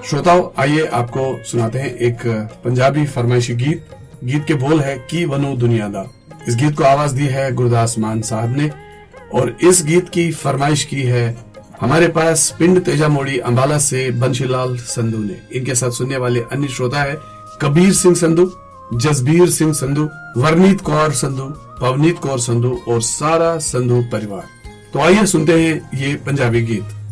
श्रोताओं, आइए आपको सुनाते हैं एक पंजाबी फरमाइशी गीत। गीत के बोल है की वनु दुनिया दा। इस गीत को आवाज दी है गुरदास मान साहब ने और इस गीत की फरमाइश की है हमारे पास पिंड तेजा मोड़ी अंबाला से बंशीलाल संधू ने। इनके साथ सुनने वाले अन्य श्रोता है कबीर सिंह संधू, जसबीर सिंह संधू, वरनीत कौर संधू, पवनीत कौर संधू और सारा संधू परिवार। तो आइए सुनते हैं ये पंजाबी गीत।